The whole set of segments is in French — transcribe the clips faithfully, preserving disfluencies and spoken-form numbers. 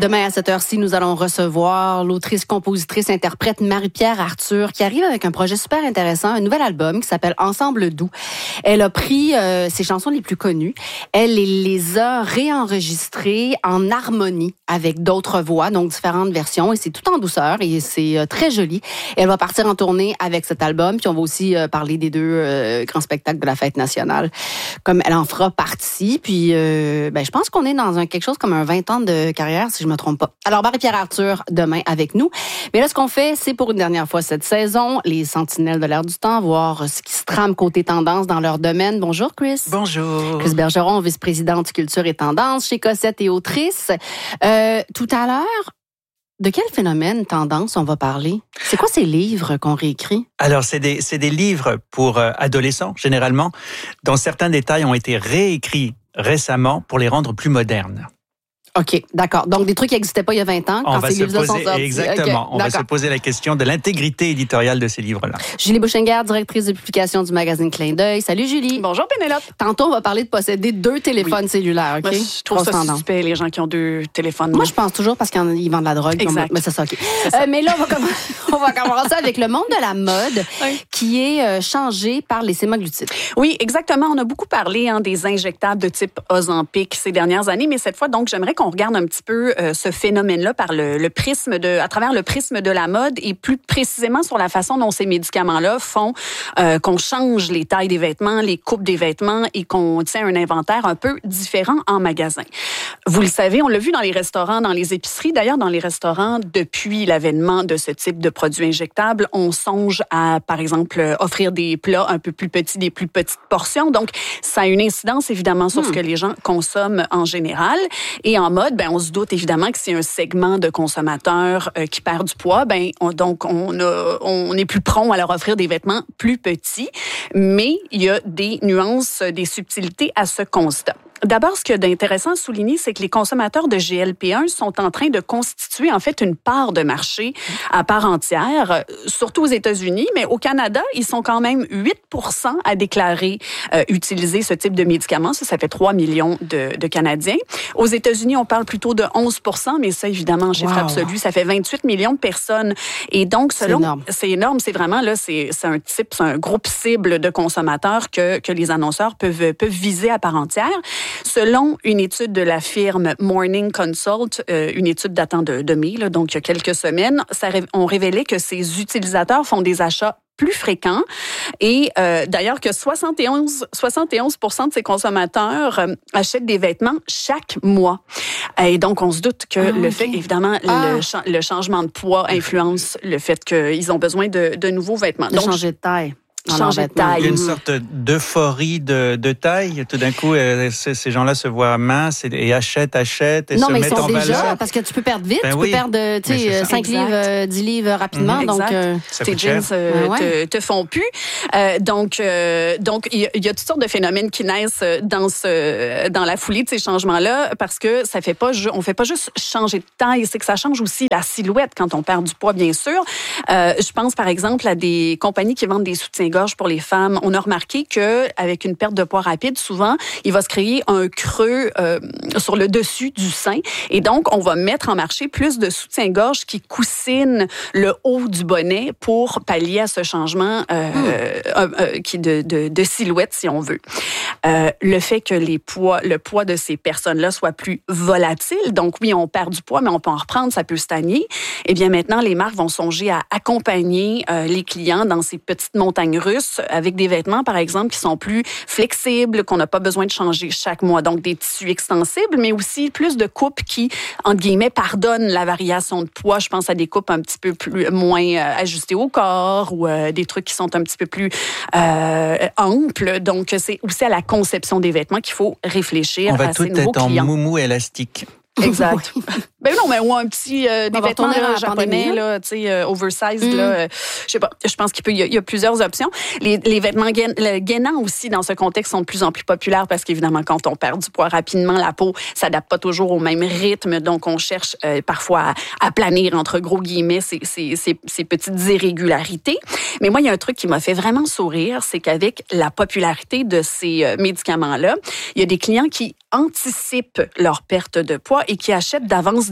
Demain à cette heure-ci, nous allons recevoir l'autrice, compositrice, interprète Marie-Pierre Arthur qui arrive avec un projet super intéressant, un nouvel album qui s'appelle Ensemble doux. Elle a pris euh, ses chansons les plus connues, elle les a réenregistrées en harmonie avec d'autres voix, donc différentes versions, et c'est tout en douceur et c'est euh, très joli. Elle va partir en tournée avec cet album, puis on va aussi euh, parler des deux euh, grands spectacles de la Fête nationale, comme elle en fera partie. Puis euh, ben, je pense qu'on est dans un, quelque chose comme un vingt ans de carrière, si je me trompe pas. Alors, Marie-Pierre Arthur, demain avec nous. Mais là, ce qu'on fait, c'est pour une dernière fois cette saison, les sentinelles de l'air du temps, voir ce qui se trame côté tendance dans leur domaine. Bonjour, Chris. Bonjour. Chris Bergeron, vice-présidente culture et tendance chez Cossette et autrice. Euh, tout à l'heure, de quel phénomène, tendance, on va parler? C'est quoi ces livres qu'on réécrit? Alors, c'est des, c'est des livres pour euh, adolescents, généralement, dont certains détails ont été réécrits récemment pour les rendre plus modernes. OK, d'accord. Donc, des trucs qui n'existaient pas il y a vingt ans, on quand va ces se livres-là poser, sont sortis. Exactement. Okay, on d'accord. va se poser la question de l'intégrité éditoriale de ces livres-là. Julie Bouchenguer, directrice de publication du magazine Clin d'œil. Salut, Julie. Bonjour, Pénélope. Tantôt, on va parler de posséder deux téléphones oui. cellulaires, OK? Moi, je trouve Grosse ça tendance. Suspect, les gens qui ont deux téléphones. Moi, je pense toujours parce qu'ils vendent de la drogue. Exact. Mais c'est ça, OK. C'est ça. Euh, mais là, on va, commencer, on va commencer avec le monde de la mode oui. qui est euh, changé par les sémaglutides. Oui, exactement. On a beaucoup parlé hein, des injectables de type Ozempic ces dernières années, mais cette fois, donc, j'aimerais qu'on regarde un petit peu euh, ce phénomène là par le, le prisme de, à travers le prisme de la mode et plus précisément sur la façon dont ces médicaments-là font euh, qu'on change les tailles des vêtements, les coupes des vêtements et qu'on tient un inventaire un peu différent en magasin. Vous le savez, on l'a vu dans les restaurants, dans les épiceries. D'ailleurs, dans les restaurants, depuis l'avènement de ce type de produits injectables, on songe à, par exemple, offrir des plats un peu plus petits, des plus petites portions. Donc, ça a une incidence, évidemment, sur hmm. ce que les gens consomment en général. Et en mode, ben, on se doute évidemment que c'est un segment de consommateurs euh, qui perd du poids, ben on, donc on, a, on est plus prompt à leur offrir des vêtements plus petits, mais il y a des nuances, des subtilités à ce constat. D'abord, ce qu'il y a d'intéressant à souligner, c'est que les consommateurs de G L P un sont en train de constituer en fait une part de marché à part entière, surtout aux États-Unis, mais au Canada, ils sont quand même huit pour cent à déclarer euh, utiliser ce type de médicaments. Ça, ça fait trois millions de, de Canadiens. Aux États-Unis, on parle plutôt de onze pour cent, mais ça, évidemment, en chiffre wow. absolu, ça fait vingt-huit millions de personnes. Et donc, selon, c'est énorme. C'est énorme. C'est vraiment là, c'est, c'est un type, c'est un groupe cible de consommateurs que que les annonceurs peuvent peuvent viser à part entière. Selon une étude de la firme Morning Consult, euh, une étude datant de, de mai, là, donc il y a quelques semaines, ça, on révélait que ces utilisateurs font des achats plus fréquents et euh, d'ailleurs que soixante et onze pour cent de ces consommateurs euh, achètent des vêtements chaque mois. Et donc, on se doute que ah, le okay. fait, évidemment, ah. le, cha- le changement de poids influence le fait qu'ils ont besoin de, de nouveaux vêtements. De donc, changer de taille. Changer de taille. Il y a une sorte d'euphorie de, de taille. Tout d'un coup, euh, ces gens-là se voient minces et, et achètent, achètent et non, se mais mettent ils sont en déjà, valeur. parce que tu peux perdre vite, ben tu oui. peux perdre tu sais, cinq livres, dix livres rapidement. Mmh, donc, euh, tes jeans euh, ouais. te, te font plus. Euh, donc, euh, donc il y, y a toutes sortes de phénomènes qui naissent dans, ce, dans la foulée de ces changements-là parce que ça fait pas, on fait pas juste changer de taille, c'est que ça change aussi la silhouette quand on perd du poids, bien sûr. Euh, je pense, par exemple, à des compagnies qui vendent des soutiens-gorge pour les femmes. On a remarqué qu'avec une perte de poids rapide, souvent, il va se créer un creux euh, sur le dessus du sein. Et donc, on va mettre en marché plus de soutien-gorge qui coussinent le haut du bonnet pour pallier à ce changement euh, mmh. euh, euh, qui de, de, de silhouette, si on veut. Euh, le fait que les poids, le poids de ces personnes-là soit plus volatile, donc oui, on perd du poids, mais on peut en reprendre, ça peut stagner. Eh bien, maintenant, les marques vont songer à accompagner euh, les clients dans ces petites montagnes russes avec des vêtements, par exemple, qui sont plus flexibles, qu'on n'a pas besoin de changer chaque mois. Donc, des tissus extensibles, mais aussi plus de coupes qui, entre guillemets, pardonnent la variation de poids. Je pense à des coupes un petit peu plus moins euh, ajustées au corps ou euh, des trucs qui sont un petit peu plus euh, amples. Donc, c'est aussi à la conception des vêtements qu'il faut réfléchir à ces nouveaux clients. On va tout être en moumou élastique. Exact. Ben non, mais ou un petit euh, des vêtements là, japonais là, tu sais euh, oversized mm. là, euh, je sais pas, je pense qu'il peut il y, y a plusieurs options. Les, les vêtements gain, le gainants aussi dans ce contexte sont de plus en plus populaires parce qu'évidemment quand on perd du poids rapidement, la peau s'adapte pas toujours au même rythme, donc on cherche euh, parfois à, à planir entre gros guillemets ces, ces, ces, ces petites irrégularités. Mais moi il y a un truc qui m'a fait vraiment sourire, c'est qu'avec la popularité de ces euh, médicaments là, il y a des clients qui anticipent leur perte de poids et qui achètent d'avance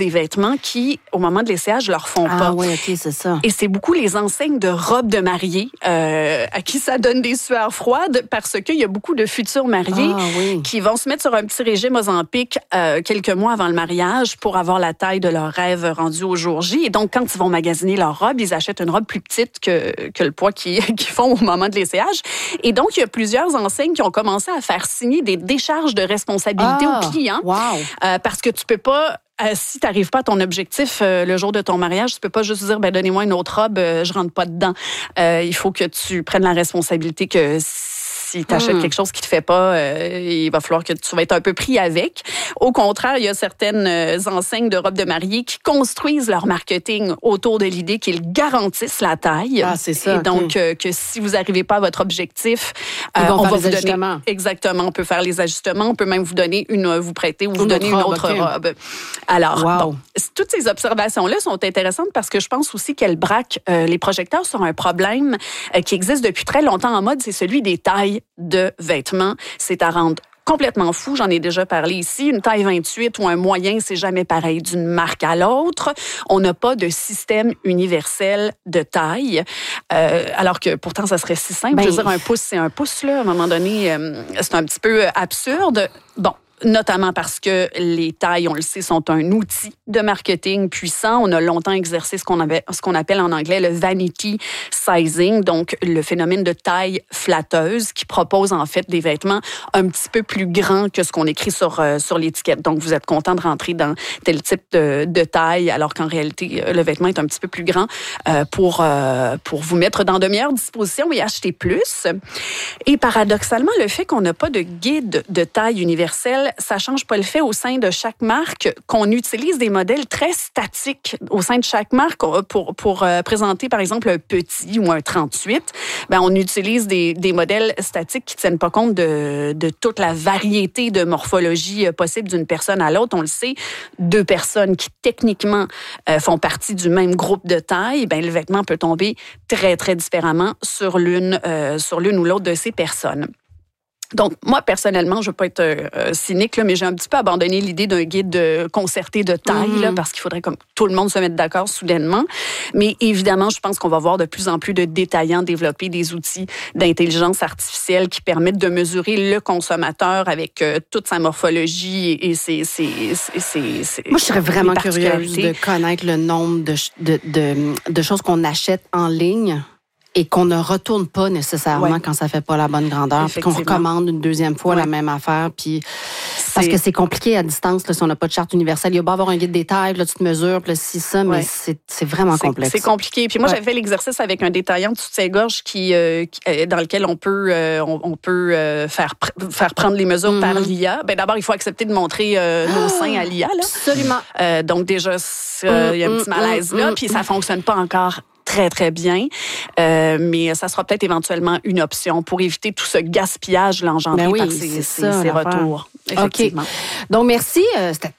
des vêtements qui, au moment de l'essayage, leur font ah, pas. Ah oui, OK, c'est ça. Et c'est beaucoup les enseignes de robes de mariée euh, à qui ça donne des sueurs froides parce qu'il y a beaucoup de futurs mariés ah, oui. qui vont se mettre sur un petit régime Ozempic euh, quelques mois avant le mariage pour avoir la taille de leur rêve rendu au jour J. Et donc, quand ils vont magasiner leur robe, ils achètent une robe plus petite que, que le poids qu'ils, qu'ils font au moment de l'essayage. Et donc, il y a plusieurs enseignes qui ont commencé à faire signer des décharges de responsabilité ah, aux clients. Wow. Euh, parce que tu peux pas... Euh, si tu n'arrives pas à ton objectif euh, le jour de ton mariage, tu peux pas juste dire ben donnez-moi une autre robe, euh, je rentre pas dedans. Euh, il faut que tu prennes la responsabilité que si tu achètes mmh. quelque chose qui te fait pas, euh, il va falloir que tu vas être un peu pris avec. Au contraire, il y a certaines enseignes de robes de mariée qui construisent leur marketing autour de l'idée qu'ils garantissent la taille. Ah, c'est ça. Et donc, okay. euh, que si vous n'arrivez pas à votre objectif, Ils vont euh, on faire va les vous donner... ajustements. Exactement, on peut faire les ajustements. On peut même vous donner une, vous prêter ou vous une donner autre une robe, autre okay. robe. Alors, wow. bon, toutes ces observations-là sont intéressantes parce que je pense aussi qu'elles braquent euh, les projecteurs sur un problème euh, qui existe depuis très longtemps en mode, c'est celui des tailles de vêtements. C'est à rendre complètement fou, j'en ai déjà parlé ici. Une taille vingt-huit ou un moyen, c'est jamais pareil d'une marque à l'autre. On n'a pas de système universel de taille, euh, alors que pourtant, ça serait si simple. Ben... Je veux dire, un pouce, c'est un pouce, là. À un moment donné, euh, c'est un petit peu absurde. Bon. Notamment parce que les tailles, on le sait, sont un outil de marketing puissant. On a longtemps exercé ce qu'on, avait, ce qu'on appelle en anglais le vanity sizing, donc le phénomène de taille flatteuse qui propose en fait des vêtements un petit peu plus grands que ce qu'on écrit sur, euh, sur l'étiquette. Donc, vous êtes content de rentrer dans tel type de, de taille, alors qu'en réalité, le vêtement est un petit peu plus grand euh, pour, euh, pour vous mettre dans de meilleures dispositions et acheter plus. Et paradoxalement, le fait qu'on n'a pas de guide de taille universelle, ça change pas le fait au sein de chaque marque qu'on utilise des modèles très statiques au sein de chaque marque pour, pour euh, présenter, par exemple, un petit ou un trente-huit. Ben, on utilise des, des modèles statiques qui tiennent pas compte de, de toute la variété de morphologie possible d'une personne à l'autre. On le sait, deux personnes qui techniquement euh, font partie du même groupe de taille, ben, le vêtement peut tomber très, très différemment sur l'une, euh, sur l'une ou l'autre de ces personnes. Donc, moi, personnellement, je ne veux pas être euh, cynique, là, mais j'ai un petit peu abandonné l'idée d'un guide de, concerté de taille, mmh. là, parce qu'il faudrait comme tout le monde se mette d'accord soudainement. Mais évidemment, je pense qu'on va voir de plus en plus de détaillants développer des outils d'intelligence artificielle qui permettent de mesurer le consommateur avec euh, toute sa morphologie et ses... ses, ses, ses, ses moi, je serais vraiment curieuse de connaître le nombre de, de, de, de choses qu'on achète en ligne et qu'on ne retourne pas nécessairement ouais. quand ça fait pas la bonne grandeur, puis qu'on recommande une deuxième fois ouais. la même affaire, puis c'est... parce que c'est compliqué à distance là, si on n'a pas de charte universelle. Il y a beau avoir un guide des tailles, là tu te mesures, puis là, si ça, mais ouais. c'est, c'est vraiment c'est, complexe. C'est compliqué. Puis moi, ouais. j'avais fait l'exercice avec un détaillant de soutien-gorge qui, euh, qui, dans lequel on peut, euh, on, on peut euh, faire pr- faire prendre les mesures mm-hmm. par l'I A. Ben d'abord, il faut accepter de montrer euh, nos seins à l'I A. Là. Absolument. Euh, donc déjà, il euh, mm-hmm. y a un petit malaise là, puis ça fonctionne pas encore très, très bien. Euh, mais ça sera peut-être éventuellement une option pour éviter tout ce gaspillage là, engendré ben oui, par ces, ces, ces retours. Effectivement. OK. Donc, merci. Euh, c'était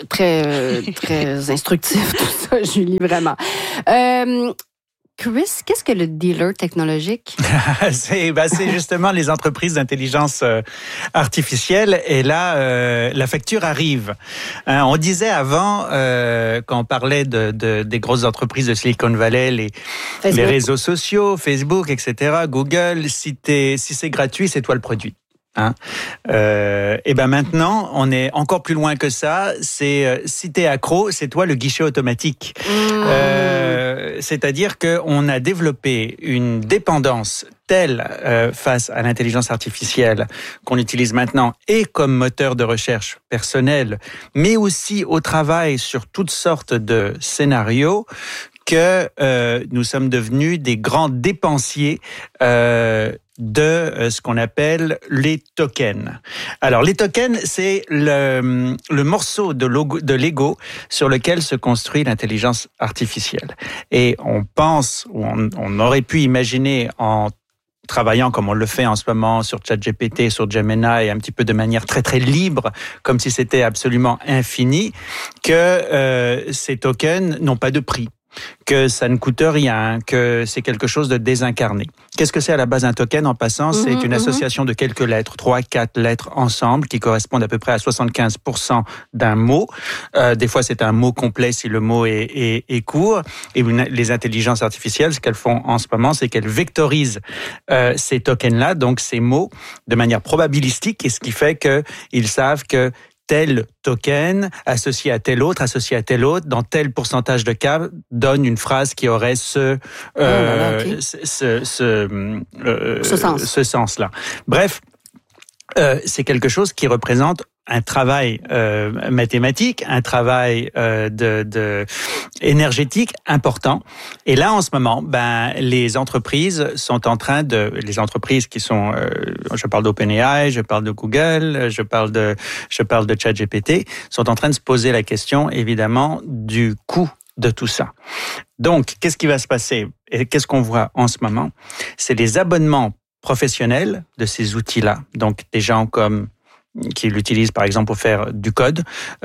très, très instructif tout ça, Julie, vraiment. Euh, Chris, qu'est-ce que le dealer technologique? c'est, ben, c'est justement les entreprises d'intelligence euh, artificielle. Et là, euh, la facture arrive. Hein, on disait avant, euh, quand on parlait de, de, des grosses entreprises de Silicon Valley, les, les réseaux sociaux, Facebook, et cetera, Google, si, t'es, si c'est gratuit, c'est toi le produit. Hein euh, et ben maintenant, on est encore plus loin que ça. C'est euh, si t'es accro, c'est toi le guichet automatique. Mmh. Euh, c'est-à-dire que on a développé une dépendance telle euh, face à l'intelligence artificielle qu'on utilise maintenant et comme moteur de recherche personnel, mais aussi au travail sur toutes sortes de scénarios, que euh, nous sommes devenus des grands dépensiers euh, de euh, ce qu'on appelle les tokens. Alors, les tokens, c'est le, le morceau de, logo, de Lego sur lequel se construit l'intelligence artificielle. Et on pense, ou on, on aurait pu imaginer en travaillant comme on le fait en ce moment sur ChatGPT, sur Gemini, et un petit peu de manière très très libre, comme si c'était absolument infini, que euh, ces tokens n'ont pas de prix. que ça ne coûte rien, que c'est quelque chose de désincarné. Qu'est-ce que c'est à la base un token en passant? C'est mmh, une mmh. association de quelques lettres, trois, quatre lettres ensemble qui correspondent à peu près à soixante-quinze pour cent d'un mot. Euh, des fois, c'est un mot complet si le mot est, est, est court. Et les intelligences artificielles, ce qu'elles font en ce moment, c'est qu'elles vectorisent euh, ces tokens-là, donc ces mots, de manière probabilistique, et ce qui fait qu'ils savent que tel token associé à tel autre, associé à tel autre, dans tel pourcentage de cas, donne une phrase qui aurait ce euh, oh là là, okay. ce, ce, ce, euh, ce sens. ce sens-là. Bref, euh, c'est quelque chose qui représente un travail euh, mathématique, un travail euh, de, de énergétique important. Et là, en ce moment, ben les entreprises sont en train de, les entreprises qui sont, euh, je parle d'OpenAI, je parle de Google, je parle de, je parle de ChatGPT, sont en train de se poser la question, évidemment, du coût de tout ça. Donc, qu'est-ce qui va se passer et qu'est-ce qu'on voit en ce moment? C'est les abonnements professionnels de ces outils-là. Donc, des gens comme qui l'utilisent par exemple pour faire du code,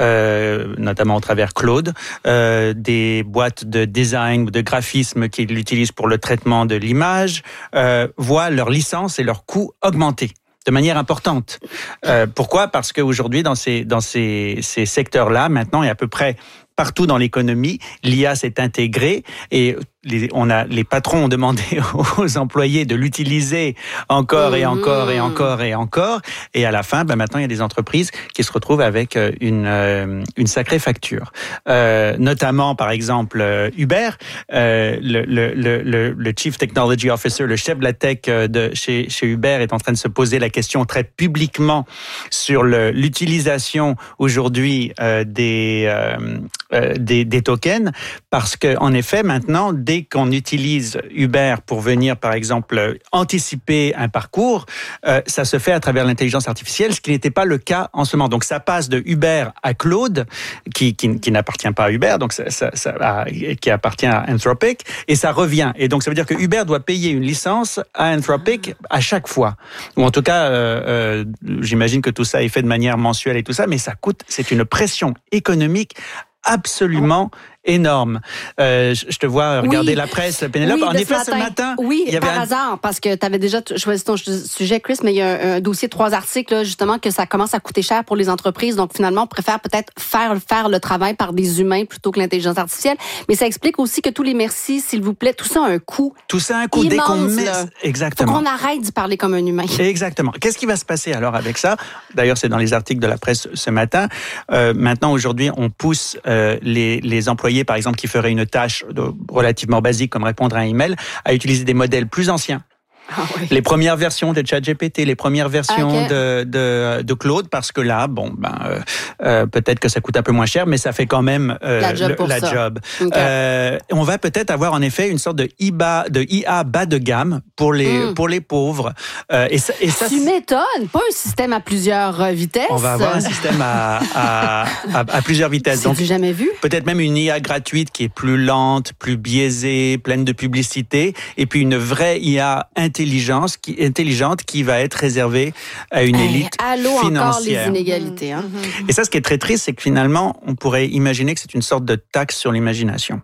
euh, notamment au travers Claude, euh, des boîtes de design ou de graphisme qui l'utilisent pour le traitement de l'image, euh, voient leur licence et leurs coûts augmenter de manière importante. Euh, pourquoi? Parce qu'aujourd'hui, dans ces, dans ces, ces secteurs-là, maintenant, il y a à peu près partout dans l'économie, l'I A s'est intégrée et les, on a, les patrons ont demandé aux employés de l'utiliser encore et encore et encore et encore. Et à la fin, ben maintenant, il y a des entreprises qui se retrouvent avec une, une sacrée facture. Euh, notamment, par exemple, Uber, euh, le, le, le, le Chief Technology Officer, le chef de la tech de chez, chez Uber est en train de se poser la question très publiquement sur le, l'utilisation aujourd'hui euh, des... Euh, Euh, des, des tokens, parce que en effet, maintenant, dès qu'on utilise Uber pour venir, par exemple, anticiper un parcours, euh, ça se fait à travers l'intelligence artificielle, ce qui n'était pas le cas en ce moment. Donc, ça passe de Uber à Claude, qui, qui, qui n'appartient pas à Uber, donc ça, ça, ça a, qui appartient à Anthropic, et ça revient. Et donc, ça veut dire que Uber doit payer une licence à Anthropic à chaque fois. Ou en tout cas, euh, euh, j'imagine que tout ça est fait de manière mensuelle et tout ça, mais ça coûte, c'est une pression économique absolument énorme. Euh, je te vois regarder oui. la presse, Pénélope. Oui, en effet, ce matin, matin oui, il y avait par un... hasard, parce que tu avais déjà choisi ton sujet, Chris, mais il y a un, un dossier de trois articles, là, justement, que ça commence à coûter cher pour les entreprises. Donc, finalement, on préfère peut-être faire, faire le travail par des humains plutôt que l'intelligence artificielle. Mais ça explique aussi que tous les merci, s'il vous plaît, tout ça a un coût. Tout ça a un coût immense, dès qu'on met... Là. Exactement. Faut qu'on arrête d'y parler comme un humain. Exactement. Qu'est-ce qui va se passer alors avec ça? D'ailleurs, c'est dans les articles de la presse ce matin. Euh, maintenant, aujourd'hui, on pousse euh, les, les employés, par exemple, qui feraient une tâche relativement basique comme répondre à un email, à utiliser des modèles plus anciens. Ah oui. Les premières versions de ChatGPT, les premières versions okay. de, de, de Claude, parce que là, bon, ben, euh, euh, peut-être que ça coûte un peu moins cher, mais ça fait quand même euh, la job. Le, la job. Okay. Euh, on va peut-être avoir en effet une sorte de I A, de I A bas de gamme pour les, mm. pour les pauvres. Euh, et ça, et ça, tu m'étonnes, pas un système à plusieurs vitesses. On va avoir un système à, à, à, à plusieurs vitesses. Donc, jamais vu. Peut-être même une I A gratuite qui est plus lente, plus biaisée, pleine de publicité, et puis une vraie I A intelligente. Intelligence qui, intelligente qui va être réservée à une élite hey, allô, financière. Encore les inégalités. Hein? Et ça, ce qui est très triste, c'est que finalement, on pourrait imaginer que c'est une sorte de taxe sur l'imagination.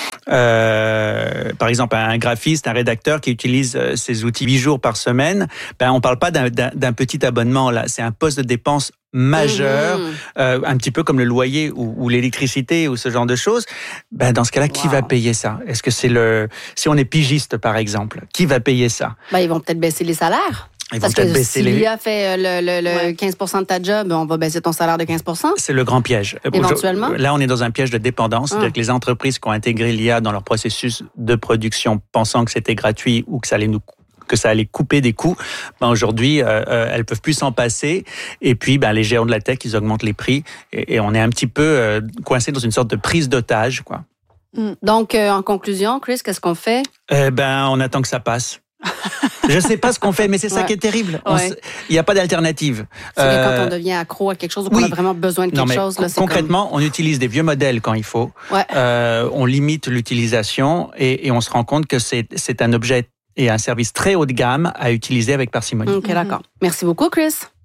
Euh, par exemple, un graphiste, un rédacteur qui utilise ces outils huit jours par semaine, ben, on ne parle pas d'un, d'un, d'un petit abonnement, là. C'est un poste de dépense majeur, mmh. euh, un petit peu comme le loyer ou, ou l'électricité ou ce genre de choses. Ben, dans ce cas-là, qui wow. va payer ça? Est-ce que c'est le... Si on est pigiste, par exemple, qui va payer ça? Ben, ils vont peut-être baisser les salaires. Ils Parce vont peut-être que baisser si les... l'I A fait le, le, le ouais. quinze pour cent de ta job, on va baisser ton salaire de quinze pour cent. C'est le grand piège. Éventuellement. Là, on est dans un piège de dépendance. Ah. C'est-à-dire que les entreprises qui ont intégré l'I A dans leur processus de production, pensant que c'était gratuit ou que ça allait nous que ça allait couper des coûts, ben aujourd'hui, euh, euh, elles peuvent plus s'en passer. Et puis, ben, les géants de la tech, ils augmentent les prix. Et, et on est un petit peu euh, coincé dans une sorte de prise d'otage, quoi. Donc, euh, en conclusion, Chris, qu'est-ce qu'on fait? Eh ben, on attend que ça passe. Je sais pas ce qu'on fait, mais c'est ça ouais. qui est terrible. Il ouais. n'y a pas d'alternative. C'est euh, quand on devient accro à quelque chose ou qu'on oui. a vraiment besoin de quelque non, mais chose. Là, c'est concrètement, comme... on utilise des vieux modèles quand il faut. Ouais. Euh, on limite l'utilisation et, et on se rend compte que c'est, c'est un objet et un service très haut de gamme à utiliser avec parcimonie. OK, d'accord. Merci beaucoup, Chris.